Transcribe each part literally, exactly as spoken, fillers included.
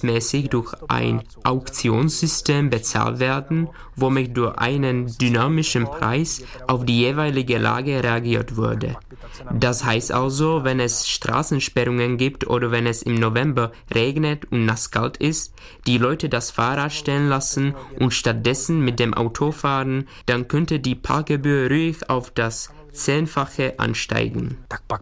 meistmäßig durch ein Auktionssystem bezahlt werden, womit durch einen dynamischen Preis auf die jeweilige Lage reagiert wurde. Das heißt also, wenn es Straßensperrungen gibt oder wenn es im November regnet und nasskalt ist, die Leute das Fahrrad stehen lassen und stattdessen mit dem Auto fahren, dann könnte die Parkgebühr ruhig auf das Zehnfache ansteigen.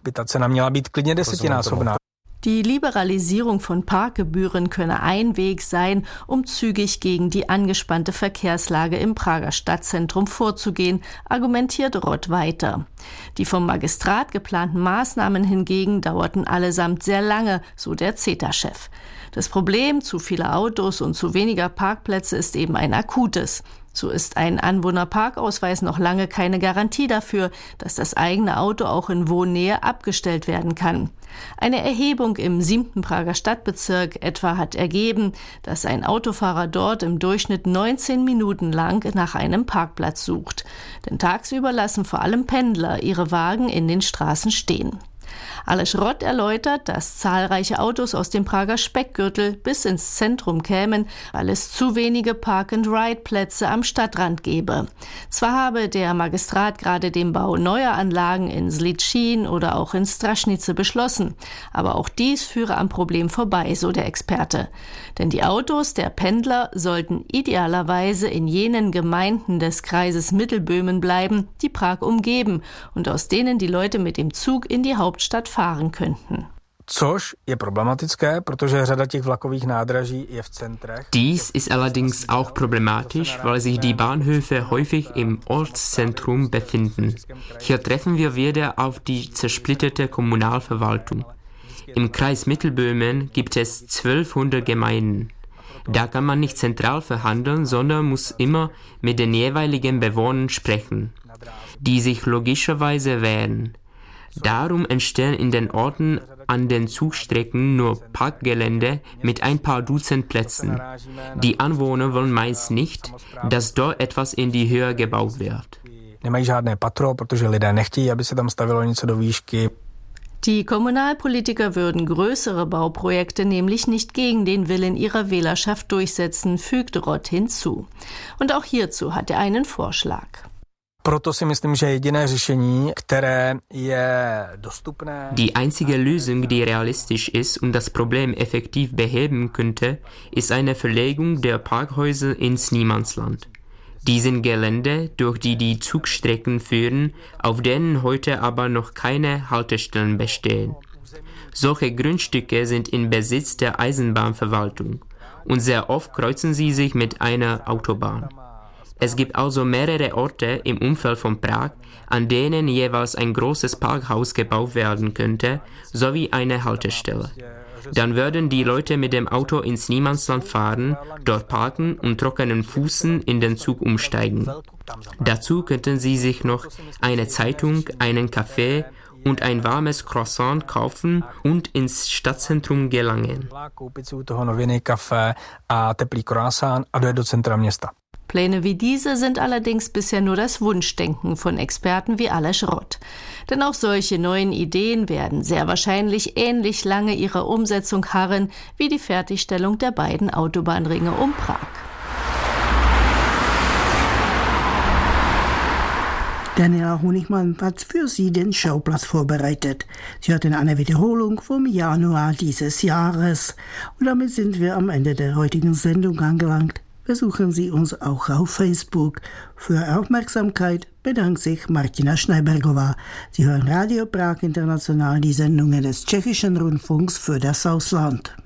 Die Liberalisierung von Parkgebühren könne ein Weg sein, um zügig gegen die angespannte Verkehrslage im Prager Stadtzentrum vorzugehen, argumentiert Roth weiter. Die vom Magistrat geplanten Maßnahmen hingegen dauerten allesamt sehr lange, so der C E T A-Chef. Das Problem zu vieler Autos und zu weniger Parkplätze ist eben ein akutes. So ist ein Anwohnerparkausweis noch lange keine Garantie dafür, dass das eigene Auto auch in Wohnnähe abgestellt werden kann. Eine Erhebung im siebten Prager Stadtbezirk etwa hat ergeben, dass ein Autofahrer dort im Durchschnitt neunzehn Minuten lang nach einem Parkplatz sucht. Denn tagsüber lassen vor allem Pendler ihre Wagen in den Straßen stehen. Aleš Roth erläutert, dass zahlreiche Autos aus dem Prager Speckgürtel bis ins Zentrum kämen, weil es zu wenige Park-and-Ride-Plätze am Stadtrand gebe. Zwar habe der Magistrat gerade den Bau neuer Anlagen in Zličín oder auch in Strašnice beschlossen, aber auch dies führe am Problem vorbei, so der Experte. Denn die Autos der Pendler sollten idealerweise in jenen Gemeinden des Kreises Mittelböhmen bleiben, die Prag umgeben und aus denen die Leute mit dem Zug in die Hauptstadt fahren könnten. Dies ist allerdings auch problematisch, weil sich die Bahnhöfe häufig im Ortszentrum befinden. Hier treffen wir wieder auf die zersplitterte Kommunalverwaltung. Im Kreis Mittelböhmen gibt es zwölfhundert Gemeinden. Da kann man nicht zentral verhandeln, sondern muss immer mit den jeweiligen Bewohnern sprechen, die sich logischerweise wehren. Darum entstehen in den Orten an den Zugstrecken nur Parkgelände mit ein paar Dutzend Plätzen. Die Anwohner wollen meist nicht, dass dort etwas in die Höhe gebaut wird. Die Kommunalpolitiker würden größere Bauprojekte nämlich nicht gegen den Willen ihrer Wählerschaft durchsetzen, fügte Roth hinzu. Und auch hierzu hat er einen Vorschlag. Die einzige Lösung, die realistisch ist und das Problem effektiv beheben könnte, ist eine Verlegung der Parkhäuser ins Niemandsland. Die sind Gelände, durch die die Zugstrecken führen, auf denen heute aber noch keine Haltestellen bestehen. Solche Grundstücke sind in Besitz der Eisenbahnverwaltung und sehr oft kreuzen sie sich mit einer Autobahn. Es gibt also mehrere Orte im Umfeld von Prag, an denen jeweils ein großes Parkhaus gebaut werden könnte, sowie eine Haltestelle. Dann würden die Leute mit dem Auto ins Niemandsland fahren, dort parken und trockenen Fußen in den Zug umsteigen. Dazu könnten sie sich noch eine Zeitung, einen Kaffee und ein warmes Croissant kaufen und ins Stadtzentrum gelangen. Pläne wie diese sind allerdings bisher nur das Wunschdenken von Experten wie Aleš Roth. Denn auch solche neuen Ideen werden sehr wahrscheinlich ähnlich lange ihrer Umsetzung harren wie die Fertigstellung der beiden Autobahnringe um Prag. Daniela Honigmann hat für Sie den Schauplatz vorbereitet. Sie hörten eine Wiederholung vom Januar dieses Jahres. Und damit sind wir am Ende der heutigen Sendung angelangt. Besuchen Sie uns auch auf Facebook. Für Aufmerksamkeit bedankt sich Martina Schneibergová. Sie hören Radio Prag International, die Sendungen des Tschechischen Rundfunks für das Ausland.